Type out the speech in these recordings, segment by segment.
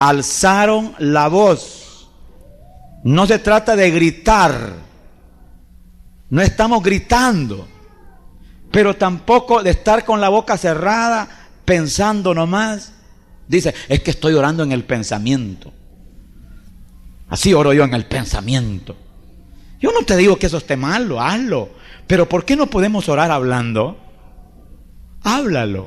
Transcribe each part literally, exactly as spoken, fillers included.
alzaron la voz. No se trata de gritar. No estamos gritando. Pero tampoco de estar con la boca cerrada, pensando nomás. Dice, es que estoy orando en el pensamiento. Así oro yo en el pensamiento. Yo no te digo que eso esté malo, hazlo. Pero ¿por qué no podemos orar hablando? Háblalo.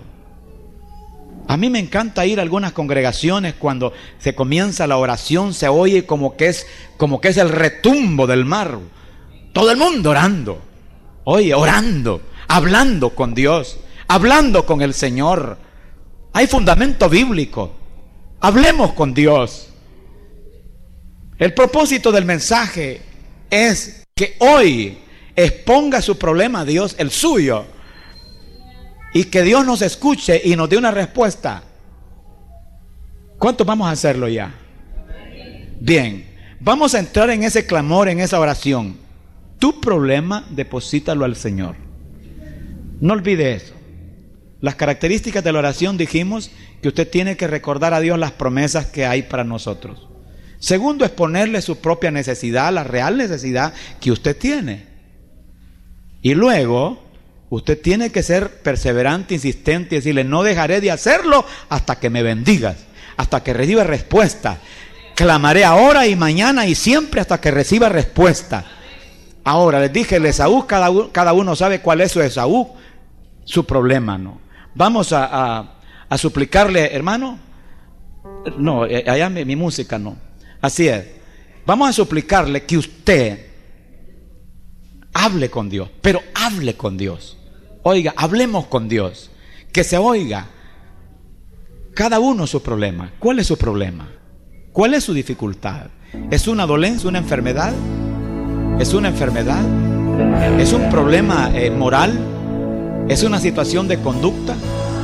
A mí me encanta ir a algunas congregaciones cuando se comienza la oración, se oye como que es, como que es el retumbo del mar. Todo el mundo orando. Oye, orando, hablando con Dios, hablando con el Señor. Hay fundamento bíblico. Hablemos con Dios. El propósito del mensaje es que hoy exponga su problema a Dios, el suyo, y que Dios nos escuche y nos dé una respuesta. ¿Cuántos vamos a hacerlo ya? Bien, vamos a entrar en ese clamor, en esa oración. Tu problema, deposítalo al Señor. No olvide eso. Las características de la oración, dijimos que usted tiene que recordar a Dios las promesas que hay para nosotros. Segundo, es ponerle su propia necesidad, la real necesidad que usted tiene. Y luego, usted tiene que ser perseverante, insistente y decirle, no dejaré de hacerlo hasta que me bendigas, hasta que reciba respuesta. Clamaré ahora y mañana y siempre hasta que reciba respuesta. Ahora, les dije, el Esaú, cada, cada uno sabe cuál es su Esaú, su problema, ¿no? Vamos a, a, a suplicarle, hermano. No, allá mi, mi música no. Así es. Vamos a suplicarle que usted hable con Dios, pero hable con Dios. Oiga, hablemos con Dios. Que se oiga cada uno su problema. ¿Cuál es su problema? ¿Cuál es su dificultad? ¿Es una dolencia, una enfermedad? ¿Es una enfermedad? ¿Es un problema eh, moral? ¿Es una situación de conducta?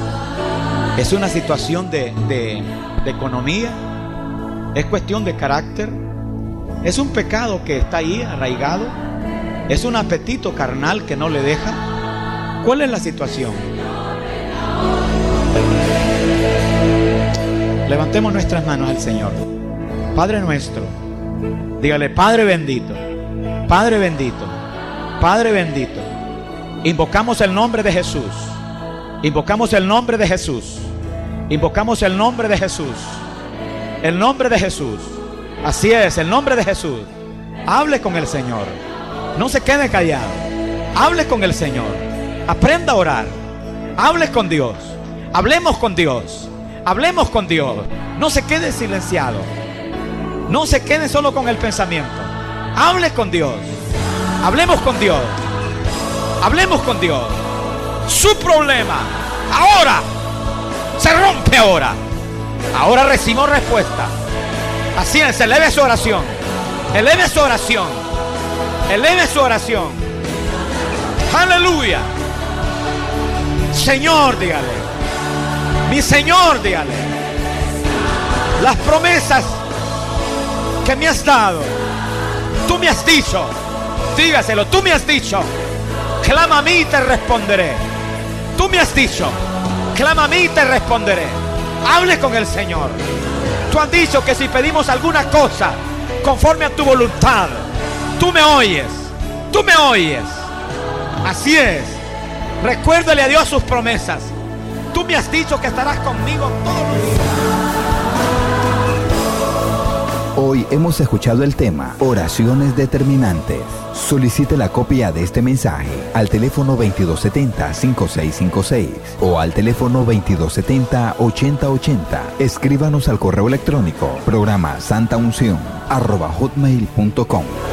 ¿Es una situación de, de, de economía? ¿Es cuestión de carácter? ¿Es un pecado que está ahí arraigado? ¿Es un apetito carnal que no le deja? ¿Cuál es la situación? Levantemos nuestras manos al Señor. Padre nuestro, dígale, Padre bendito, Padre bendito, Padre bendito. Invocamos el nombre de Jesús. Invocamos el nombre de Jesús. Invocamos el nombre de Jesús. El nombre de Jesús. Así es, el nombre de Jesús. Hable con el Señor. No se quede callado. Hable con el Señor. Aprenda a orar. Hable con Dios. Hablemos con Dios. Hablemos con Dios. No se quede silenciado. No se quede solo con el pensamiento. Hable con Dios. Hablemos con Dios. Hablemos con Dios. Su problema ahora se rompe ahora. Ahora recibo respuesta. Así es, eleve su oración. Eleve su oración. Eleve su oración. Aleluya. Señor, dígale. Mi Señor, dígale. Las promesas que me has dado, tú me has dicho. Dígaselo, tú me has dicho. Clama a mí y te responderé. Tú me has dicho, clama a mí y te responderé. Hable con el Señor. Tú has dicho que si pedimos alguna cosa conforme a tu voluntad, tú me oyes. Tú me oyes. Así es. Recuérdale a Dios sus promesas. Tú me has dicho que estarás conmigo todos los días. Hoy hemos escuchado el tema Oraciones Determinantes. Solicite la copia de este mensaje al teléfono veintidós setenta, cincuenta y seis cincuenta y seis o al teléfono veintidós setenta, ochenta ochenta. Escríbanos al correo electrónico programa santaunción arroba hotmail punto com.